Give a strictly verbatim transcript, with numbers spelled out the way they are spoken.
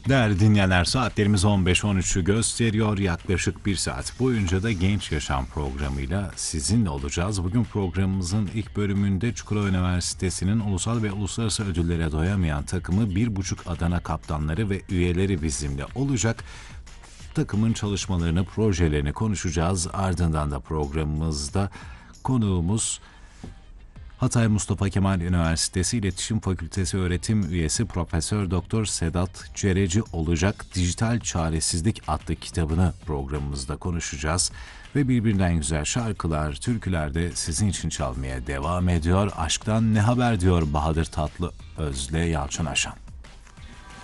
Değerli dinleyenler, saatlerimiz on beş on üçü gösteriyor. Yaklaşık bir saat boyunca da Genç Yaşam programıyla sizinle olacağız. Bugün programımızın ilk bölümünde Çukurova Üniversitesi'nin ulusal ve uluslararası ödüllere doyamayan takımı bir buçuk Adana kaptanları ve üyeleri bizimle olacak. Takımın çalışmalarını, projelerini konuşacağız. Ardından da programımızda konuğumuz Hatay Mustafa Kemal Üniversitesi İletişim Fakültesi öğretim üyesi Profesör Doktor Sedat Cereci olacak. Dijital Çaresizlik adlı kitabını programımızda konuşacağız. Ve birbirinden güzel şarkılar, türküler de sizin için çalmaya devam ediyor. Aşktan ne haber diyor Bahadır Tatlıöz'le Yalçın Aşan.